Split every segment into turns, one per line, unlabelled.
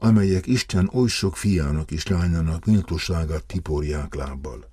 amelyek Isten oly sok fiának és lányának méltóságát tiporják lábbal.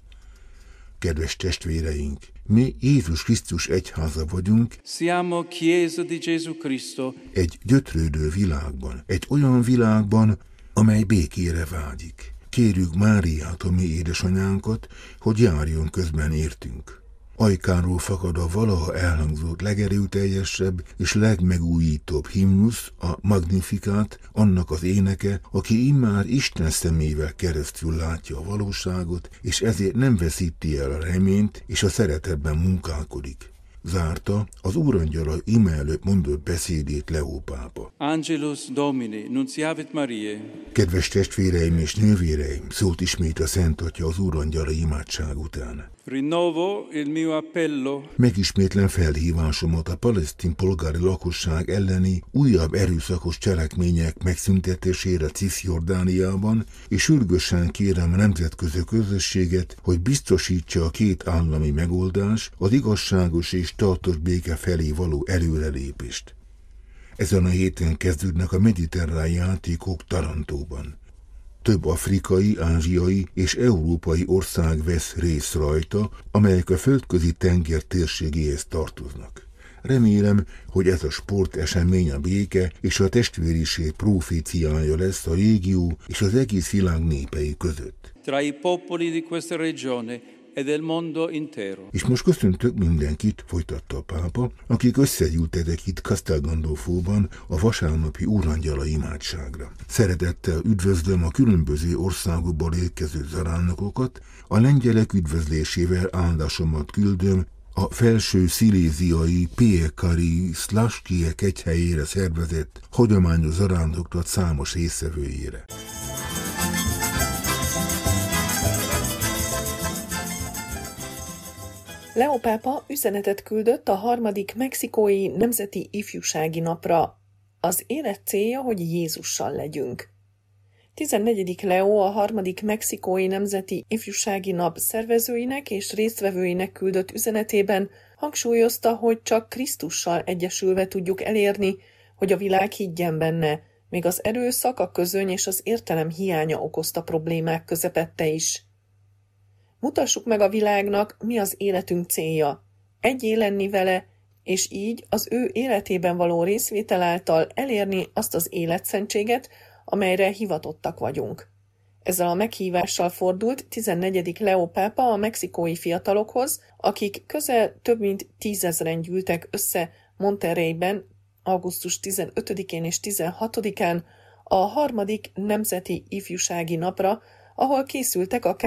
Kedves testvéreink, mi Jézus Krisztus egyháza vagyunk,
Siamo Chiesa di Gesù Cristo.
Egy gyötrődő világban, egy olyan világban, amely békére vágyik. Kérjük Máriát, a mi édesanyánkat, hogy járjon közben értünk. Ajkáról fakad a valaha elhangzott legerőteljesebb és legmegújítóbb himnusz, a Magnificat, annak az éneke, aki immár Isten szemével keresztül látja a valóságot, és ezért nem veszíti el a reményt, és a szeretetben munkálkodik. Zárta az Úrangyala ime előtt mondott beszédét Leó pápa.
Angelus Domini, nunciavit Mariae.
Kedves testvéreim és nővéreim, szólt ismét a Szent Atya az Úrangyala imádság után.
Rinnovo il mio appello.
Megismétlen felhívásomat a palesztin polgári lakosság elleni újabb erőszakos cselekmények megszüntetésére Cisjordániában, és sürgősen kérem a nemzetközi közösséget, hogy biztosítsa a két állami megoldás, az igazságos és tartós béke felé való előrelépést. Ezen a héten kezdődnek a mediterrán játékok Tarantóban. Több afrikai, ázsiai és európai ország vesz részt rajta, amelyek a földközi tenger térségéhez tartoznak. Remélem, hogy ez a sportesemény a béke és a testvériség proféciája lesz a régió és az egész világ népei között.
Tra i popoli di questa regione e del mondo intero.
És most köszöntök mindenkit, folytatta a pápa, akik összegyűltetek itt Castel Gandolfóban a vasárnapi Úrangyala imádságra. Szeretettel üdvözlöm a különböző országokból érkező zaránnokokat, a lengyelek üdvözlésével áldásomat küldöm a felső sziléziai Piekari Szlaskiek egyhelyére szervezett hagyományos zarándoklat számos résztvevőjére.
Leó pápa üzenetet küldött a 3. mexikói nemzeti ifjúsági napra. Az élet célja, hogy Jézussal legyünk. 14. Leó a 3. mexikói nemzeti ifjúsági nap szervezőinek és résztvevőinek küldött üzenetében hangsúlyozta, hogy csak Krisztussal egyesülve tudjuk elérni, hogy a világ higgyen benne, még az erőszak, a közöny és az értelem hiánya okozta problémák közepette is. Mutassuk meg a világnak, mi az életünk célja. Egyé lenni vele, és így az ő életében való részvétel által elérni azt az életszentséget, amelyre hivatottak vagyunk. Ezzel a meghívással fordult 14. Leó pápa a mexikói fiatalokhoz, akik közel több mint 10 000-en gyűltek össze Monterreyben augusztus 15-én és 16-án a 3. nemzeti ifjúsági napra, ahol készültek a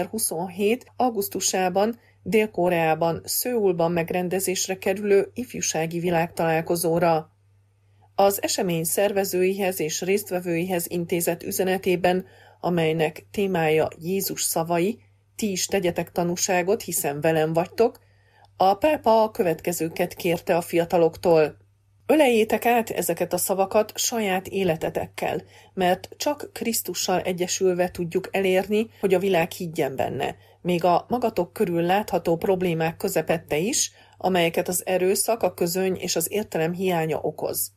2027. augusztusában Dél-Koreában, Szöulban megrendezésre kerülő ifjúsági világtalálkozóra. Az esemény szervezőihez és résztvevőihez intézett üzenetében, amelynek témája Jézus szavai, ti is tegyetek tanúságot, hiszen velem vagytok, a pápa a következőket kérte a fiataloktól. Öleljétek át ezeket a szavakat saját életetekkel, mert csak Krisztussal egyesülve tudjuk elérni, hogy a világ higgyen benne, még a magatok körül látható problémák közepette is, amelyeket az erőszak, a közöny és az értelem hiánya okoz.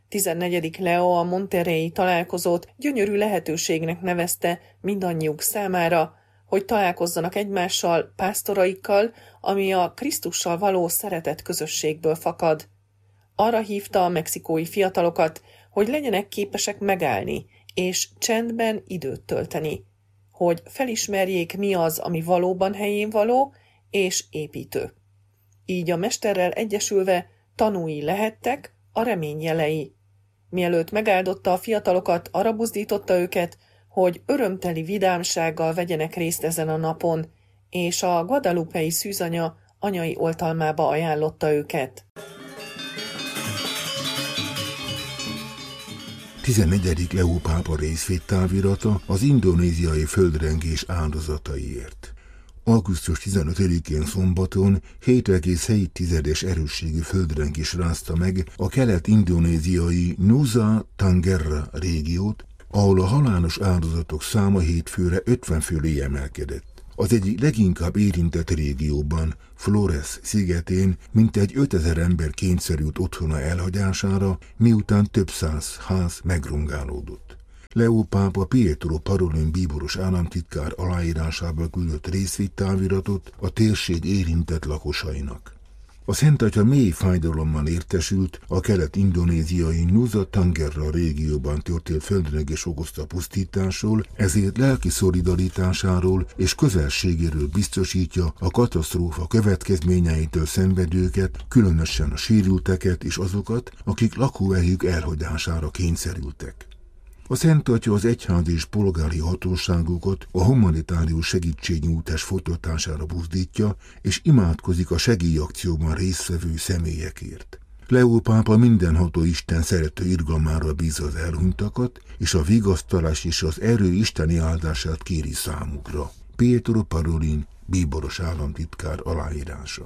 14. Leó a monterreyi találkozót gyönyörű lehetőségnek nevezte mindannyiuk számára, hogy találkozzanak egymással, pásztoraikkal, ami a Krisztussal való szeretet közösségből fakad. Arra hívta a mexikói fiatalokat, hogy legyenek képesek megállni, és csendben időt tölteni, hogy felismerjék, mi az, ami valóban helyén való, és építő. Így a mesterrel egyesülve tanúi lehettek a remény jelei. Mielőtt megáldotta a fiatalokat, arra buzdította őket, hogy örömteli vidámsággal vegyenek részt ezen a napon, és a guadalupei szűzanya anyai oltalmába ajánlotta őket.
14. Leó pápa részvédtávirata az indonéziai földrengés áldozataiért. Augusztus 15-én szombaton 7,7-es erősségű földrengés rázta meg a kelet-indonéziai Nusa Tenggara régiót, ahol a halálos áldozatok száma hétfőre 50 fölé emelkedett. Az egyik leginkább érintett régióban, Flores szigetén mintegy 5000 ember kényszerült otthona elhagyására, miután több száz ház megrongálódott. Leó pápa Pietro Parolin bíboros államtitkár aláírásába küldött részvédtáviratot a térség érintett lakosainak. A Szent Atya mély fájdalommal értesült a kelet-indonéziai Nusa Tenggara régióban történt földrengés okozta pusztításról, ezért lelki szolidaritásáról és közelségéről biztosítja a katasztrófa következményeitől szenvedőket, különösen a sérülteket és azokat, akik lakóhelyük elhagyására kényszerültek. A Szent Atya az egyházi és polgári hatóságokat a humanitárius segítségnyújtás folytatására buzdítja, és imádkozik a segélyakcióban résztvevő személyekért. Leó pápa mindenható Isten szerető irgalmára bízza az elhunytakat, és a vigasztalás és az erő isteni áldását kéri számukra. Pietro Parolin, bíboros államtitkár aláírása.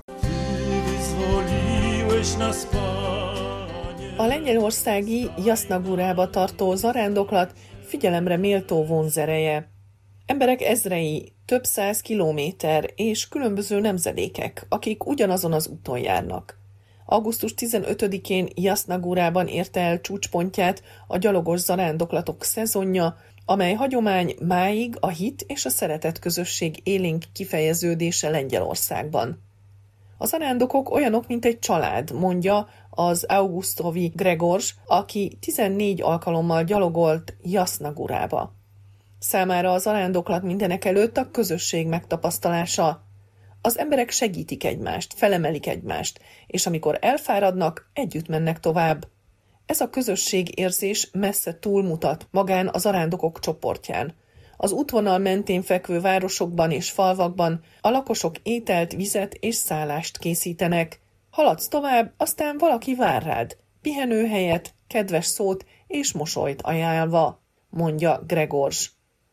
A lengyelországi Jasnagurába tartó zarándoklat figyelemre méltó vonzereje. Emberek ezrei, több 100 kilométer és különböző nemzedékek, akik ugyanazon az úton járnak. Augusztus 15-én Jasnagurában érte el csúcspontját a gyalogos zarándoklatok szezonja, amely hagyomány máig a hit és a szeretet közösség élénk kifejeződése Lengyelországban. A zarándokok olyanok, mint egy család, mondja az augusztovi Gregors, aki 14 alkalommal gyalogolt Jasnagurába. Számára a zarándoklat mindenekelőtt a közösség megtapasztalása. Az emberek segítik egymást, felemelik egymást, és amikor elfáradnak, együtt mennek tovább. Ez a közösségérzés messze túlmutat magán a zarándokok csoportján. Az útvonal mentén fekvő városokban és falvakban a lakosok ételt, vizet és szállást készítenek. Haladsz tovább, aztán valaki vár rád, pihenőhelyet, kedves szót és mosolyt ajánlva, mondja Gregors.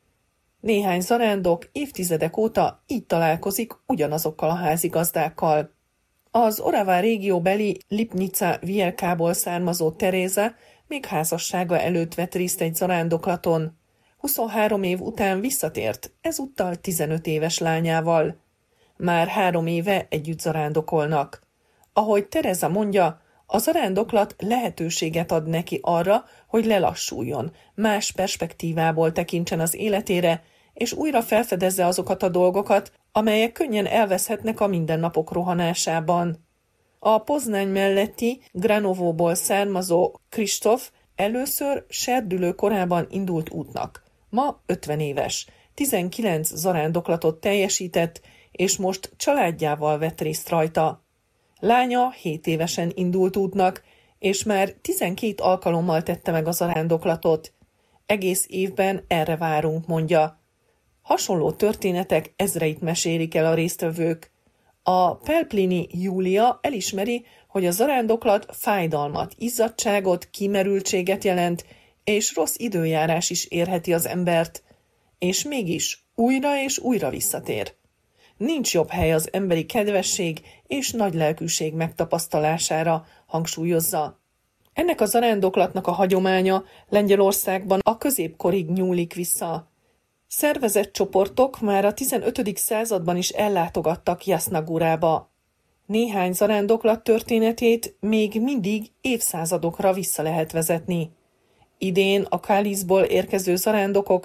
Néhány zarándok évtizedek óta így találkozik ugyanazokkal a házigazdákkal. Az Orava régióbeli Lipnica Vielkából származó Teréza még házassága előtt vett részt egy zarándoklaton. 23 év után visszatért, ezúttal 15 éves lányával. Már 3 éve együtt zarándokolnak. Ahogy Tereza mondja, a zarándoklat lehetőséget ad neki arra, hogy lelassuljon, más perspektívából tekintsen az életére, és újra felfedezze azokat a dolgokat, amelyek könnyen elveszhetnek a mindennapok rohanásában. A Poznány melletti Granovóból származó Kristóf először serdülő korában indult útnak. Ma 50 éves, 19 zarándoklatot teljesített, és most családjával vett részt rajta. Lánya 7 évesen indult útnak, és már 12 alkalommal tette meg a zarándoklatot. Egész évben erre várunk, mondja. Hasonló történetek ezreit mesélik el a résztvevők. A Pelplini Júlia elismeri, hogy a zarándoklat fájdalmat, izzadtságot, kimerültséget jelent, és rossz időjárás is érheti az embert, és mégis újra és újra visszatér. Nincs jobb hely az emberi kedvesség és nagy lelkűség megtapasztalására, hangsúlyozza. Ennek a zarándoklatnak a hagyománya Lengyelországban a középkorig nyúlik vissza. Szervezett csoportok már a 15. században is ellátogattak Jasnagurába. Néhány zarándoklat történetét még mindig évszázadokra vissza lehet vezetni. Idén a Kaliszból érkező zarándokok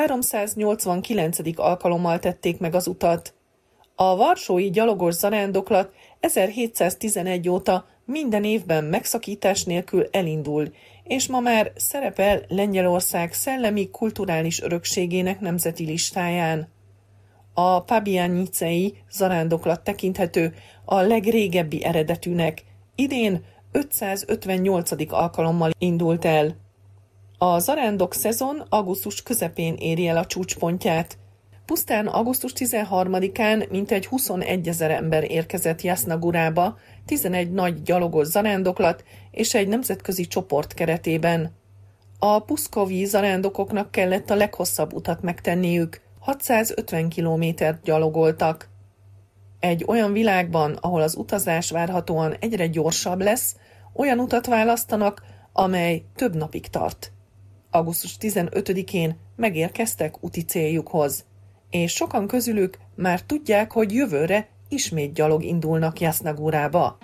389. alkalommal tették meg az utat. A varsói gyalogos zarándoklat 1711 óta minden évben megszakítás nélkül elindul, és ma már szerepel Lengyelország szellemi kulturális örökségének nemzeti listáján. A pabianicei zarándoklat tekinthető a legrégebbi eredetűnek, idén 558. alkalommal indult el. A zarándok szezon augusztus közepén éri el a csúcspontját. Pusztán augusztus 13-án mintegy 21 000 ember érkezett Jasnagurába, 11 nagy gyalogos zarándoklat és egy nemzetközi csoport keretében. A puszkovi zarándokoknak kellett a leghosszabb utat megtenniük, 650 kilométert gyalogoltak. Egy olyan világban, ahol az utazás várhatóan egyre gyorsabb lesz, olyan utat választanak, amely több napig tart. Augusztus 15-én megérkeztek úti céljukhoz, és sokan közülük már tudják, hogy jövőre ismét gyalog indulnak Jasnagurába.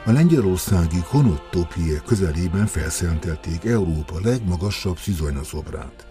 A lengyelországi Konotopie közelében felszentelték Európa legmagasabb szűzanyszobrát.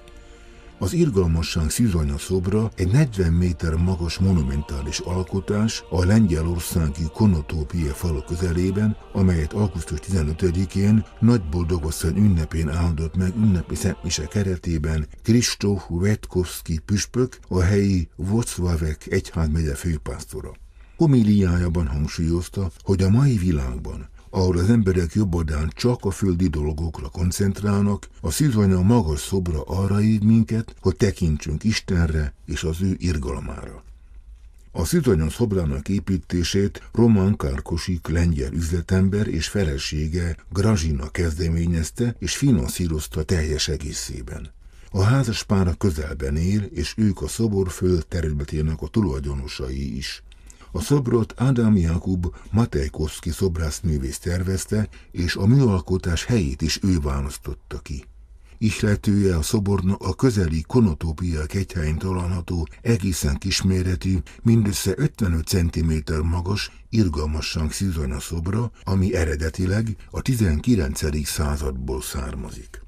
Az irgalmasság szűzanyaszobra egy 40 méter magas monumentális alkotás a lengyelországi Konotopie falu közelében, amelyet augusztus 15-én Nagyboldogasszony ünnepén áldott meg ünnepi szentmise keretében Krzysztof Witkowski püspök, a helyi Włocławek egyházmegye főpásztora. Homiliájában hangsúlyozta, hogy a mai világban, ahol az emberek jobbadán csak a földi dolgokra koncentrálnak, a szűzanya magas szobra arra hív minket, hogy tekintsünk Istenre és az ő irgalmára. A szűzanya szobrának építését Roman Karkosik lengyel üzletember és felesége Grażyna kezdeményezte és finanszírozta teljes egészében. A házaspár a közelben él, és ők a szobor földterületének a tulajdonosai is. A szobrot Adam Jakub Matejkowski szobrászművész tervezte, és a műalkotás helyét is ő választotta ki. Ihletője a szobornak a közeli Konotopia kegyhelyén található egészen kisméretű, mindössze 55 cm magas irgalmasság szűzanyaszobra, ami eredetileg a 19. századból származik.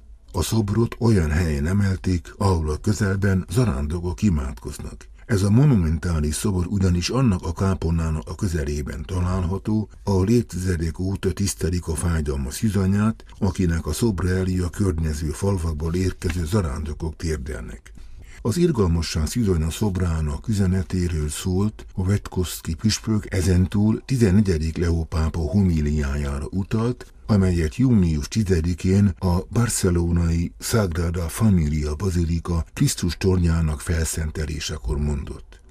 A szobrot olyan helyen emelték, ahol a közelben zarándokok imádkoznak. Ez a monumentális szobor ugyanis annak a kápolnának a közelében található, ahol évtizedek óta tisztelik a fájdalmas szűzanyát, akinek a szobra elé a környező falvakból érkező zarándokok térdelnek. Az irgalmasság szűzanya szobrának üzenetéről szólt a Witkowski püspök, ezentúl 14. Leó pápa homiliájára utalt, amelyet június 10-én a barcelonai Sagrada Familia Bazilika Krisztus tornyának felszentelésekor mondott.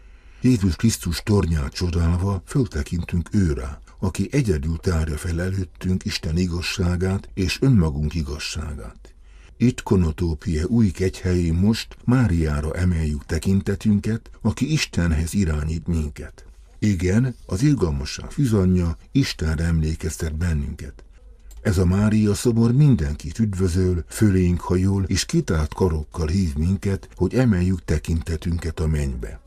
Jézus Krisztus tornyát csodálva föltekintünk őrá, aki egyedül tárja fel előttünk Isten igazságát és önmagunk igazságát. Itt Konotopie új kegyhelyén most Máriára emeljük tekintetünket, aki Istenhez irányít minket. Igen, az irgalmasság szűzanyja Istenre emlékeztet bennünket. Ez a Mária szobor mindenkit üdvözöl, fölénk hajol és kitárt karokkal hív minket, hogy emeljük tekintetünket a mennybe.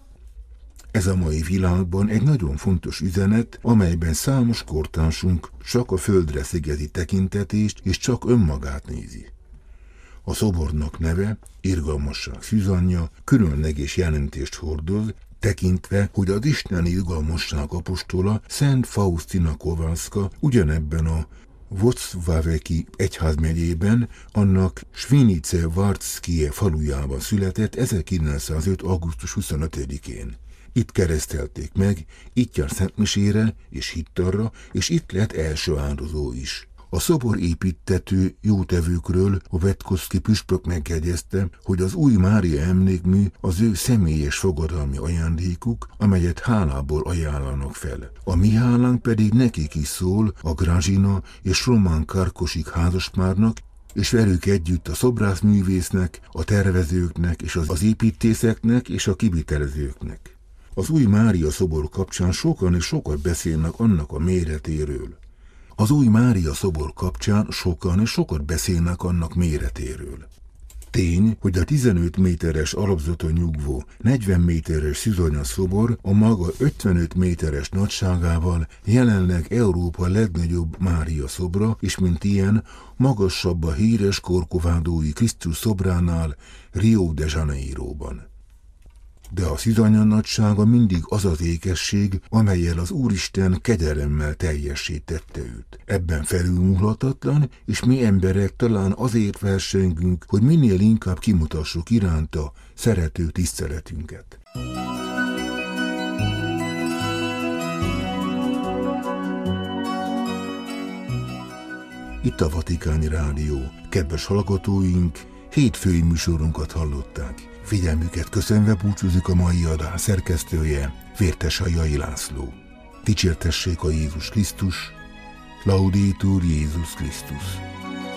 Ez a mai világban egy nagyon fontos üzenet, amelyben számos kortársunk csak a földre szegezi tekintetést és csak önmagát nézi. A szobornak neve, irgalmasság szűzanyja, különleges jelentést hordoz, tekintve, hogy az isteni irgalmasság apostola Szent Faustina Kowalska ugyanebben a Włocławeki egyházmegyében, annak Świnice Warszkie falujában született 1905. augusztus 25-én. Itt keresztelték meg, itt jár szentmisére és hittarra, és itt lett első áldozó is. A szobor építtető jótevőkről a Witkowski püspök megjegyezte, hogy az új Mária emlékmű az ő személyes fogadalmi ajándékuk, amelyet hálából ajánlanak fel. A mi hálánk pedig nekik is szól, a Grażyna és Roman Karkosik házaspárnak, és velük együtt a szobrászművésznek, a tervezőknek és az építészeknek és a kivitelezőknek. Az új Mária szobor kapcsán sokan és sokat beszélnek annak a méretéről. Az új Mária szobor kapcsán sokan és sokat beszélnek annak méretéről. Tény, hogy a 15 méteres alapzaton nyugvó 40 méteres szűzanya szobor a maga 55 méteres nagyságával jelenleg Európa legnagyobb Mária szobra, és mint ilyen magasabb a híres Corcovadói Krisztus szobránál Rio de Janeiroban. De a szűzanya nagysága mindig az az ékesség, amellyel az Úristen kegyelemmel teljessé tette őt. Ebben felülmúlhatatlan, és mi emberek talán azért versengünk, hogy minél inkább kimutassuk iránta szerető tiszteletünket. Itt a Vatikáni Rádió. Kedves hallgatóink, hétfői műsorunkat hallották. Figyelmüket köszönve búcsúzik a mai adás szerkesztője, Vértesai László. Dicsértessék a Jézus Krisztus, Laudetur Jézus Krisztus.